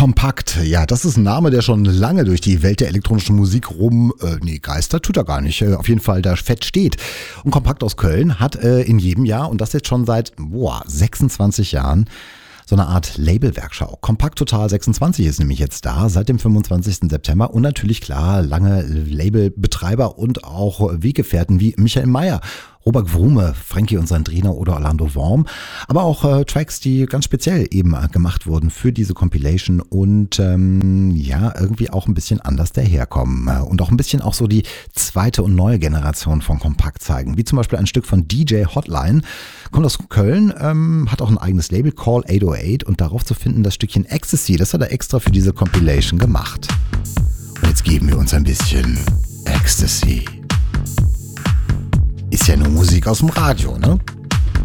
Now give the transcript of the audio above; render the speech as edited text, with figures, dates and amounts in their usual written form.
Kompakt, ja, das ist ein Name, der schon lange durch die Welt der elektronischen Musik geistert tut er gar nicht. Auf jeden Fall da fett steht. Und Kompakt aus Köln hat in jedem Jahr, und das jetzt schon seit 26 Jahren, so eine Art Labelwerkschau. Kompakt Total 26 ist nämlich jetzt da, seit dem 25. September. Und natürlich klar, lange Labelbetreiber und auch Weggefährten wie Michael Mayer, Robert Wrume, Frankie und Sandrina oder Orlando Worm. Aber auch Tracks, die ganz speziell eben gemacht wurden für diese Compilation und irgendwie auch ein bisschen anders daherkommen. Und auch ein bisschen auch so die zweite und neue Generation von Kompakt zeigen. Wie zum Beispiel ein Stück von DJ Hotline. Kommt aus Köln, hat auch ein eigenes Label, Call 808. Und darauf zu finden das Stückchen Ecstasy. Das hat er extra für diese Compilation gemacht. Und jetzt geben wir uns ein bisschen Ecstasy. Ist ja nur Musik aus dem Radio, ne?